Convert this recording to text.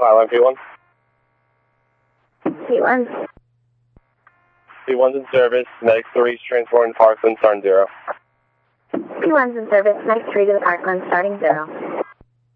Flyline P1. P1. P1's in service. Next 3 transporting Parkland, starting 0. P1's in service. Next 3 to the Parkland, starting 0.